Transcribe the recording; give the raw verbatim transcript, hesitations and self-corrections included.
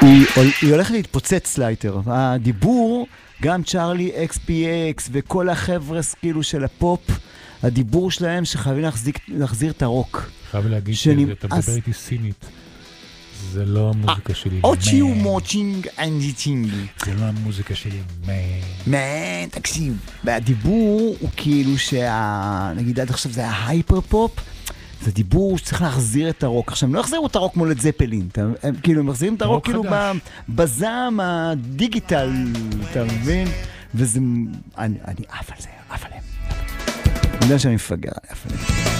היא, היא הולכת להתפוצץ לייטר. הדיבור, גם צ'ארלי אקס פי אקס וכל החבר'ה כאילו של הפופ, הדיבור שלהם שחייבים להחזיק, להחזיר את הרוק. חייב להגיד שאתה מדבר איתי סינית. זה לא המוזיקה שלי. אוצ'יו מוצ'ינג אנג'יצ'ינג. זה לא המוזיקה שלי. מן, תקשיב. והדיבור הוא כאילו שה... נגיד עד עכשיו זה היה הייפר פופ. זה דיבור שצריך להחזיר את הרוק. עכשיו, הם לא יחזירו את הרוק כמו לד זפלין. הם כאילו, הם מחזירים את הרוק כאילו בזעם הדיגיטל, אתה מבין? וזה... אני עף על זה, עף עליהם. אני יודע שאני מפגר, אני עף עליהם.